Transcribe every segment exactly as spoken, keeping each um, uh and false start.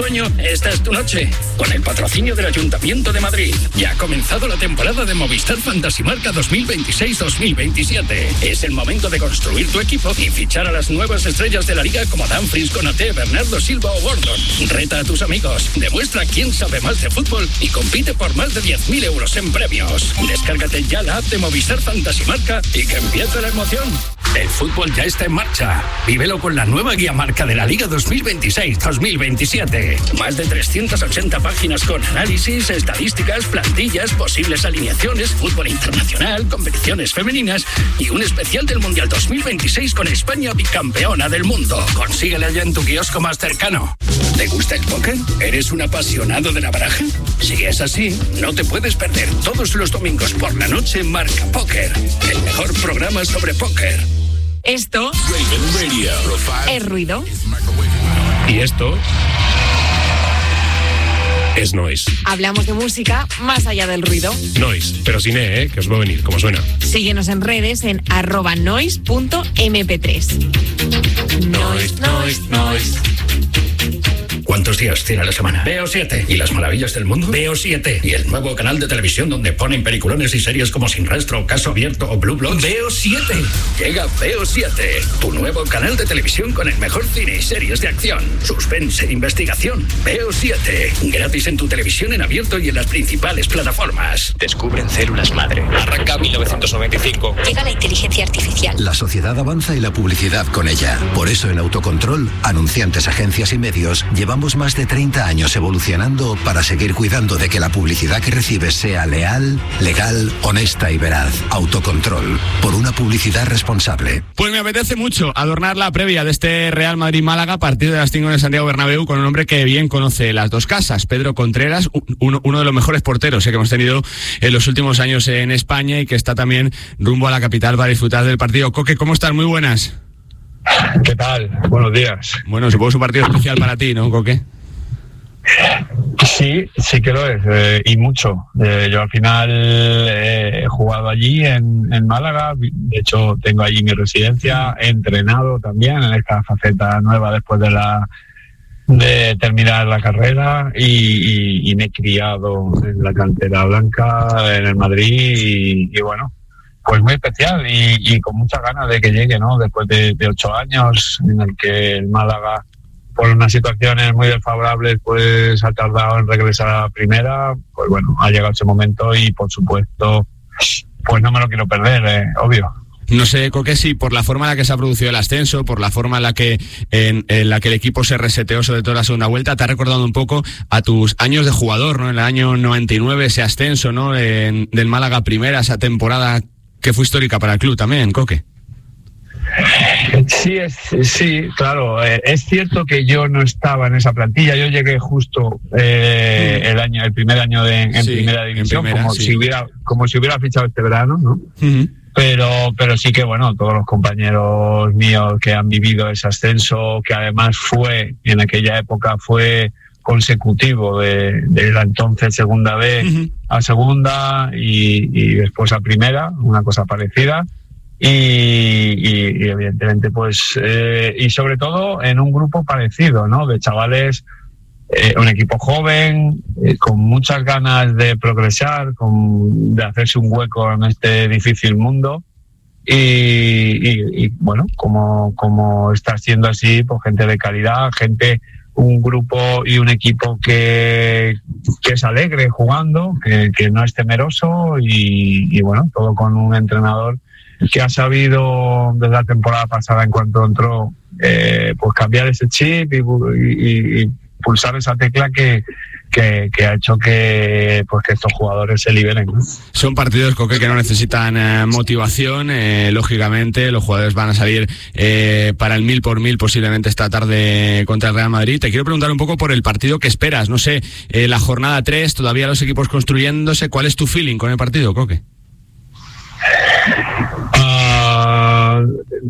sueño, esta es tu noche. Con el patrocinio del Ayuntamiento de Madrid. Ya ha comenzado la temporada de Movistar Fantasymarca dos mil veintiséis dos mil veintisiete. Es el momento de construir tu equipo y fichar a las nuevas estrellas de la liga como Dumfries, Konaté, Bernardo Silva o Gordon. Reta a tus amigos, demuestra quién sabe más de fútbol y compite por más de diez mil euros en premios. Descárgate ya la app de Movistar Fantasymarca y que empiece la emoción. El fútbol ya está en marcha. Vívelo con la nueva guía marca de la Liga dos mil veintiséis dos mil veintisiete. Más de trescientas ochenta páginas con análisis, estadísticas, plantillas, posibles alineaciones, fútbol internacional, competiciones femeninas y un especial del Mundial dos mil veintiséis con España bicampeona del mundo. Consíguela ya en tu kiosco más cercano. ¿Te gusta el póker? ¿Eres un apasionado de la baraja? Si es así, no te puedes perder todos los domingos por la noche Marca Póker, el mejor programa sobre póker. Esto es ruido. Y esto es noise. Hablamos de música más allá del ruido. Noise, pero sin E, ¿eh? Que os va a venir, como suena. Síguenos en redes en arroba noise punto eme pe tres. Noise, noise, noise. ¿Cuántos días tiene la semana? Veo siete. ¿Y las maravillas del mundo? Veo siete. ¿Y el nuevo canal de televisión donde ponen peliculones y series como Sin Rastro, Caso Abierto o Blue Bloods? Veo siete. Llega Veo siete, tu nuevo canal de televisión con el mejor cine y series de acción, suspense e investigación. Veo siete. Gratis en tu televisión en abierto y en las principales plataformas. Descubren células madre. Arranca mil novecientos noventa y cinco. Llega la inteligencia artificial. La sociedad avanza y la publicidad con ella. Por eso en Autocontrol, anunciantes, agencias y medios, llevamos más de treinta años evolucionando para seguir cuidando de que la publicidad que recibes sea leal, legal, honesta y veraz. Autocontrol, por una publicidad responsable. Pues me apetece mucho adornar la previa de este Real Madrid-Málaga a partir de las cinco en el Santiago Bernabéu con un hombre que bien conoce las dos casas, Pedro Contreras, uno, uno de los mejores porteros eh, que hemos tenido en los últimos años en España y que está también rumbo a la capital para disfrutar del partido. Coque, ¿cómo estás? Muy buenas. ¿Qué tal? Buenos días. Bueno, supongo que es un partido especial para ti, ¿no, Coque? Sí, sí que lo es, eh, y mucho. Eh, yo al final eh, he jugado allí en, en Málaga, de hecho tengo allí mi residencia, he entrenado también en esta faceta nueva después de la de terminar la carrera y, y, y me he criado en la cantera blanca, en el Madrid y, y bueno, pues muy especial y, y con muchas ganas de que llegue, ¿no? Después de, de ocho años en el que el Málaga, por unas situaciones muy desfavorables, pues ha tardado en regresar a la primera, pues bueno, ha llegado ese momento y por supuesto, pues no me lo quiero perder, eh, obvio. No sé, Coque, si por la forma en la que se ha producido el ascenso, por la forma en la que en, en la que el equipo se reseteó, sobre todo la segunda vuelta, te ha recordado un poco a tus años de jugador, ¿no? En el año noventa y nueve, ese ascenso, ¿no? En, del Málaga primera, esa temporada que fue histórica para el club también, Coque. Sí, es, sí, claro. Eh, es cierto que yo no estaba en esa plantilla. Yo llegué justo eh, el año, el primer año de, en sí, primera división, en primera, como sí. si hubiera, como si hubiera fichado este verano, ¿no? Uh-huh. Pero, pero sí que bueno, todos los compañeros míos que han vivido ese ascenso, que además fue en aquella época fue consecutivo de, de la entonces segunda B uh-huh. a segunda y, y después a primera, una cosa parecida. Y, y, y evidentemente pues eh, y sobre todo en un grupo parecido, ¿no? De chavales, eh, un equipo joven, eh, con muchas ganas de progresar, con, de hacerse un hueco en este difícil mundo y, y, y bueno, como, como está siendo así, pues gente de calidad, gente, un grupo y un equipo que, que es alegre jugando, que, que no es temeroso y, y bueno, todo con un entrenador que ha sabido desde la temporada pasada, en cuanto entró, eh, pues cambiar ese chip y, y, y pulsar esa tecla que, que, que ha hecho que, pues que estos jugadores se liberen, ¿no? Son partidos, Coque, que no necesitan eh, motivación, eh, lógicamente los jugadores van a salir eh, para el mil por mil posiblemente esta tarde contra el Real Madrid. Te quiero preguntar un poco por el partido que esperas, no sé, eh, la jornada tres, todavía los equipos construyéndose, ¿cuál es tu feeling con el partido, Coque? Uh,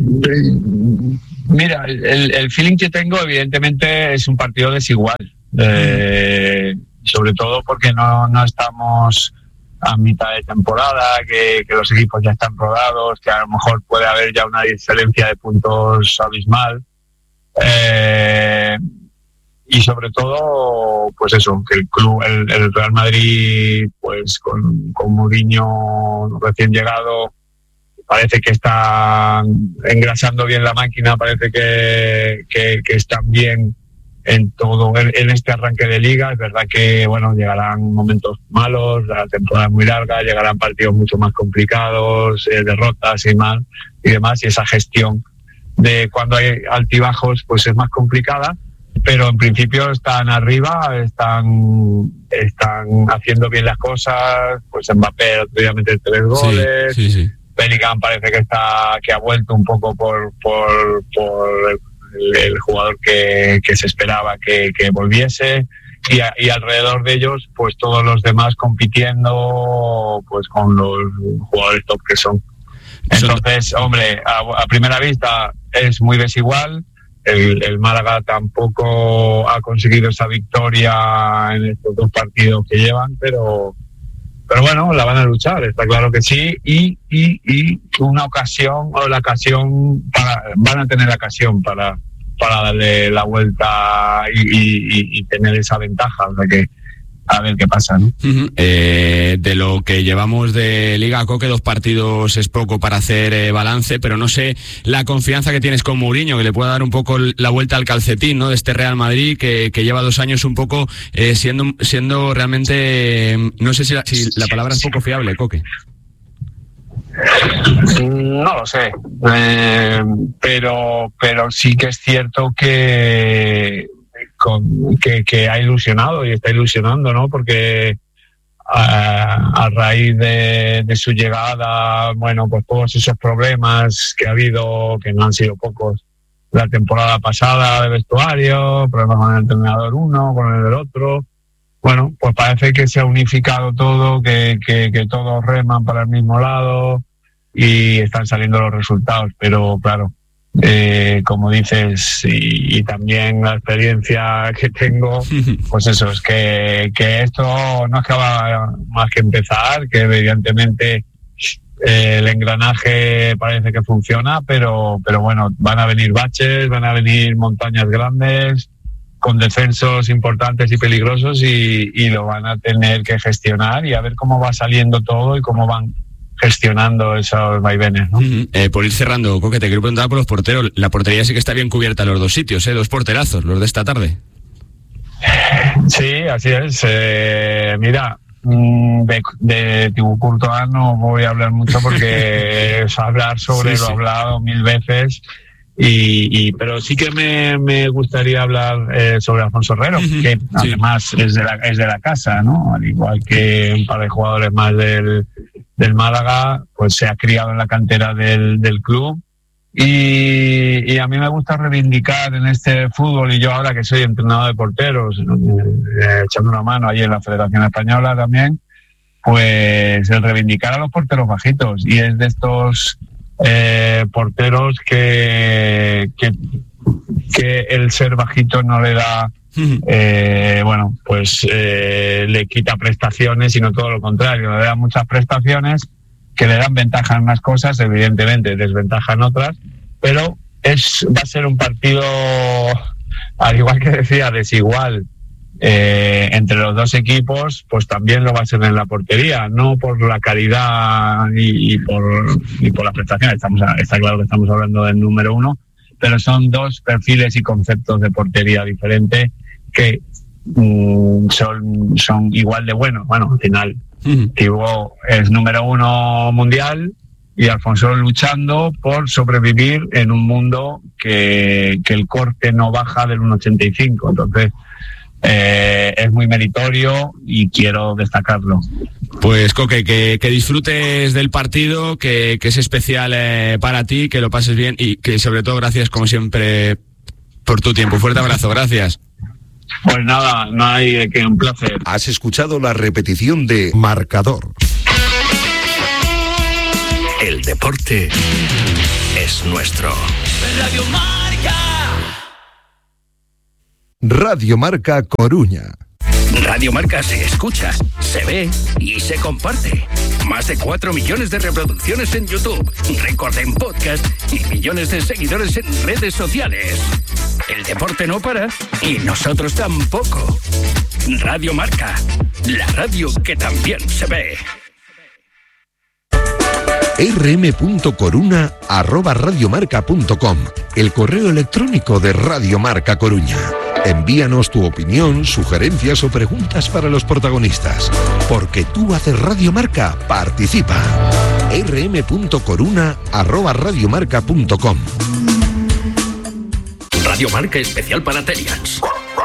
mira, el, el feeling que tengo evidentemente es un partido desigual, eh, sobre todo porque no, no estamos a mitad de temporada, que, que los equipos ya están rodados, que a lo mejor puede haber ya una diferencia de puntos abismal, eh, y sobre todo, pues eso, que el club, el, el Real Madrid, pues con, con Mourinho recién llegado, parece que están engrasando bien la máquina, parece que, que, que están bien en todo, en, en este arranque de liga. Es verdad que, bueno, llegarán momentos malos, la temporada es muy larga, llegarán partidos mucho más complicados, eh, derrotas y mal y demás, y esa gestión de cuando hay altibajos pues es más complicada, pero en principio están arriba, están están haciendo bien las cosas. Pues Mbappé obviamente tres goles, sí, sí, sí. Bellingham parece que está que ha vuelto un poco por por, por el, el jugador que, que se esperaba que, que volviese, y, a, y alrededor de ellos pues todos los demás compitiendo pues con los jugadores top que son. Entonces, hombre, a, a primera vista es muy desigual. El, el Málaga tampoco ha conseguido esa victoria en estos dos partidos que llevan, pero pero bueno, la van a luchar, está claro que sí, y y, y una ocasión, o la ocasión, para, van a tener la ocasión para, para darle la vuelta y, y, y tener esa ventaja, o sea que a ver qué pasa, ¿no? Uh-huh. Eh, de lo que llevamos de Liga, Coque, dos partidos es poco para hacer eh, balance, pero no sé la confianza que tienes con Mourinho, que le pueda dar un poco la vuelta al calcetín, ¿no?, de este Real Madrid, que, que lleva dos años un poco eh, siendo siendo realmente, eh, no sé si la, si la palabra es poco fiable, Coque. No lo sé, eh, pero pero sí que es cierto que Con, que, que ha ilusionado y está ilusionando, ¿no? Porque a, a raíz de, de su llegada, bueno, pues todos esos problemas que ha habido, que no han sido pocos, la temporada pasada de vestuario, problemas con el entrenador uno, con el del otro, bueno, pues parece que se ha unificado todo, que, que, que todos reman para el mismo lado y están saliendo los resultados, pero claro, Eh, como dices, y, y también la experiencia que tengo, pues eso, es que, que esto no acaba más que empezar, que evidentemente eh, el engranaje parece que funciona, pero, pero bueno, van a venir baches, van a venir montañas grandes, con descensos importantes y peligrosos, y, y lo van a tener que gestionar y a ver cómo va saliendo todo y cómo van gestionando esos vaivenes, ¿no? Uh-huh. Eh, por ir cerrando, Coque, te quiero preguntar por los porteros. La portería sí que está bien cubierta en los dos sitios, ¿eh? Dos porterazos, los de esta tarde. Sí, así es. Eh, mira, de, de Thibaut Courtois no voy a hablar mucho porque es hablar sobre, sí, lo he sí. hablado mil veces, y, y pero sí que me, me gustaría hablar eh, sobre Alfonso Herrero, uh-huh. que además sí. es, de la, es de la casa, ¿no? Al igual que un par de jugadores más del del Málaga, pues se ha criado en la cantera del, del club, y, y a mí me gusta reivindicar en este fútbol, y yo ahora que soy entrenador de porteros, eh, echando una mano ahí en la Federación Española también, pues el reivindicar a los porteros bajitos, y es de estos eh, porteros que, que, que el ser bajito no le da Eh, bueno, pues eh, le quita prestaciones, sino todo lo contrario, le da muchas prestaciones que le dan ventaja en unas cosas, evidentemente desventaja en otras, pero es va a ser un partido, al igual que decía, desigual eh, entre los dos equipos, pues también lo va a ser en la portería, no por la calidad y, y por y por las prestaciones. Estamos a, está claro que estamos hablando del número uno, pero son dos perfiles y conceptos de portería diferentes que mm, son, son igual de buenos. Bueno, al final uh-huh. Thibaut es número uno mundial y Alfonso luchando por sobrevivir en un mundo que, que el corte no baja del uno ochenta y cinco. Entonces eh, es muy meritorio y quiero destacarlo. Pues Coque, que, que disfrutes del partido, que, que es especial eh, para ti, que lo pases bien y que sobre todo gracias como siempre por tu tiempo. Fuerte abrazo, gracias. Pues nada, no hay de qué, un placer. Has escuchado la repetición de Marcador. El deporte es nuestro. Radio Marca. Radio Marca Coruña. Radio Marca se escucha, se ve y se comparte. Más de cuatro millones de reproducciones en YouTube, récord en podcast y millones de seguidores en redes sociales. El deporte no para y nosotros tampoco. Radio Marca, la radio que también se ve. erre eme punto coruna arroba radiomarca punto com, el correo electrónico de Radio Marca Coruña. Envíanos tu opinión, sugerencias o preguntas para los protagonistas. Porque tú haces Radio Marca, participa. erre eme punto coruna arroba radiomarca punto com. Radio Marca especial para Telians.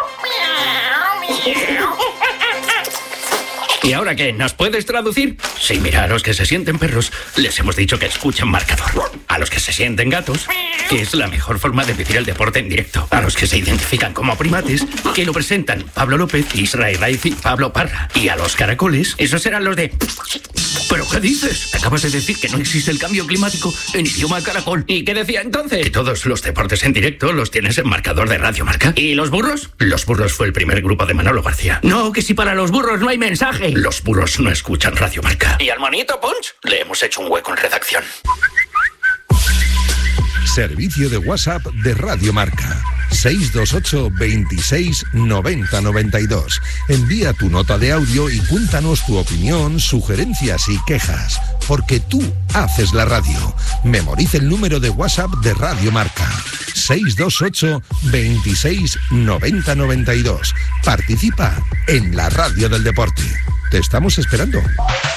¿Y ahora qué? ¿Nos puedes traducir? Sí, mira, a los que se sienten perros les hemos dicho que escuchen Marcador. A los que se sienten gatos, que es la mejor forma de vivir el deporte en directo. A los que se identifican como primates, que lo presentan Pablo López, Israel Raiz y Pablo Parra. Y a los caracoles, esos serán los de... ¿Pero qué dices? Te acabas de decir que no existe el cambio climático en idioma caracol. ¿Y qué decía entonces? Que todos los deportes en directo los tienes en Marcador de Radio Marca. ¿Y los burros? Los burros fue el primer grupo de Manolo García. No, que si para los burros no hay mensaje. Los burros no escuchan Radio Marca. ¿Y al monito Punch? Le hemos hecho un hueco en redacción. Servicio de WhatsApp de Radio Marca. seis dos ocho, veintiséis, noventa, noventa y dos. Envía tu nota de audio y cuéntanos tu opinión, sugerencias y quejas. Porque tú haces la radio. Memoriza el número de WhatsApp de Radio Marca. seis dos ocho, veintiséis, noventa, noventa y dos. Participa en la radio del deporte. Te estamos esperando.